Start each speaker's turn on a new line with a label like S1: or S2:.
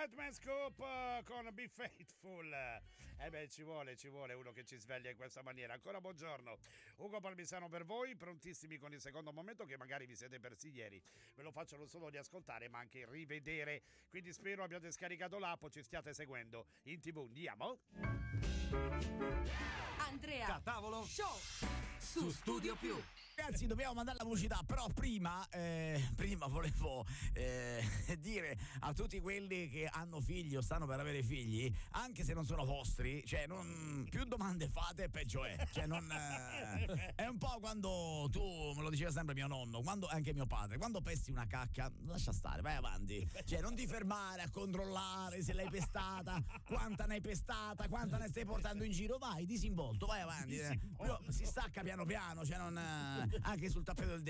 S1: Fatman Scoop con Be Faithful. Ci vuole uno che ci sveglia in questa maniera. Ancora buongiorno, Ugo Palmisano per voi, prontissimi con il secondo momento che magari vi siete persi ieri. Ve lo faccio non solo riascoltare ma anche rivedere, quindi spero abbiate scaricato l'app o ci stiate seguendo in TV. Andiamo.
S2: Andrea
S3: Tavolo
S2: Show su Studio Più.
S3: Ragazzi, dobbiamo mandare la pubblicità, però prima volevo dire a tutti quelli che hanno figli o stanno per avere figli, anche se non sono vostri, cioè più domande fate peggio è, cioè è un po' quando tu, me lo diceva sempre mio nonno, quando anche mio padre, quando pesti una cacca lascia stare, vai avanti, cioè non ti fermare a controllare se l'hai pestata, quanta ne hai pestata, quanta ne stai portando in giro, vai disinvolto, vai avanti, si stacca piano piano, cioè non anche sul tappeto del